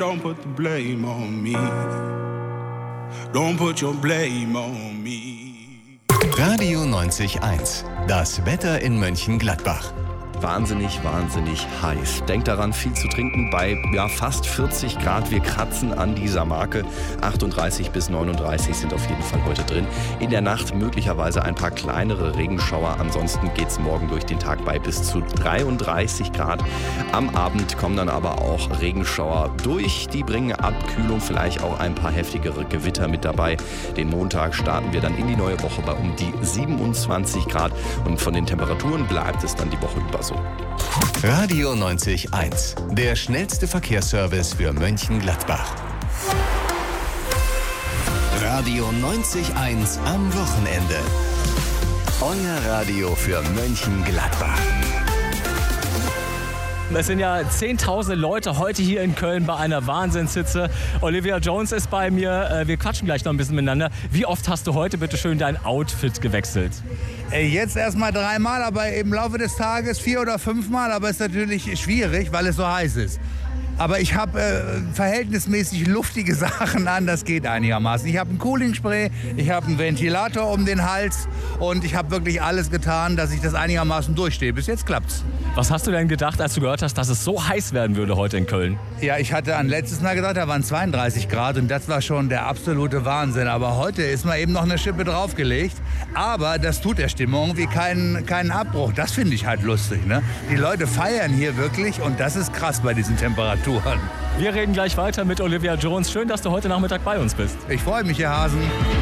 Don't put the blame on me. Don't put your blame on me. Radio 90.1. Das Wetter in Mönchengladbach. Wahnsinnig heiß. Denkt daran, viel zu trinken bei fast 40 Grad. Wir kratzen an dieser Marke. 38 bis 39 sind auf jeden Fall heute drin. In der Nacht möglicherweise ein paar kleinere Regenschauer. Ansonsten geht es morgen durch den Tag bei bis zu 33 Grad. Am Abend kommen dann aber auch Regenschauer durch. Die bringen Abkühlung, vielleicht auch ein paar heftigere Gewitter mit dabei. Den Montag starten wir dann in die neue Woche bei um die 27 Grad. Und von den Temperaturen bleibt es dann die Woche über so. Radio 90.1. Der schnellste Verkehrsservice für Mönchengladbach. Radio 90.1 am Wochenende. Euer Radio für Mönchengladbach. Es sind ja zehntausende Leute heute hier in Köln bei einer Wahnsinnshitze. Olivia Jones ist bei mir. Wir quatschen gleich noch ein bisschen miteinander. Wie oft hast du heute bitte schön dein Outfit gewechselt? Jetzt erstmal 3-mal, aber im Laufe des Tages 4 oder 5-mal. Aber es ist natürlich schwierig, weil es so heiß ist. Aber ich habe verhältnismäßig luftige Sachen an, das geht einigermaßen. Ich habe ein Cooling-Spray, ich habe einen Ventilator um den Hals und ich habe wirklich alles getan, dass ich das einigermaßen durchstehe. Bis jetzt klappt's. Was hast du denn gedacht, als du gehört hast, dass es so heiß werden würde heute in Köln? Ja, ich hatte an letztes Mal gedacht, da waren 32 Grad und das war schon der absolute Wahnsinn. Aber heute ist mal eben noch eine Schippe draufgelegt. Aber das tut der Stimmung wie keinen Abbruch. Das finde ich halt lustig, ne? Die Leute feiern hier wirklich und das ist krass bei diesen Temperaturen. Wir reden gleich weiter mit Olivia Jones. Schön, dass du heute Nachmittag bei uns bist. Ich freue mich, Herr Hasen.